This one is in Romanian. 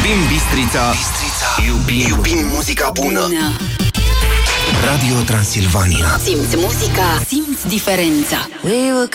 Iubim Bistrița. Iubim muzica bună. Radio Transilvania. Simți muzica, simți diferența. We were